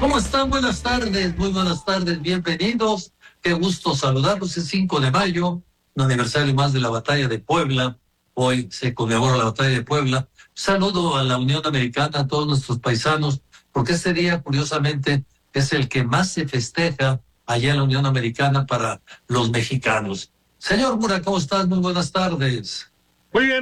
¿Cómo están? Buenas tardes, muy buenas tardes, bienvenidos. Qué gusto saludarlos. Es 5 de mayo, un aniversario más de la Batalla de Puebla. Hoy se conmemora la Batalla de Puebla. Saludo a la Unión Americana, a todos nuestros paisanos, porque este día, curiosamente, es el que más se festeja allá en la Unión Americana para los mexicanos. Señor Mura, ¿cómo estás? Muy buenas tardes. Muy bien,